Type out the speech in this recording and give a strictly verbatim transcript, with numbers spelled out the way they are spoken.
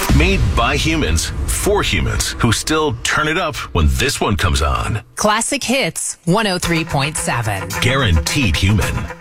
Made by humans, for humans, who still turn it up when this one comes on. Classic Hits one oh three point seven. Guaranteed human.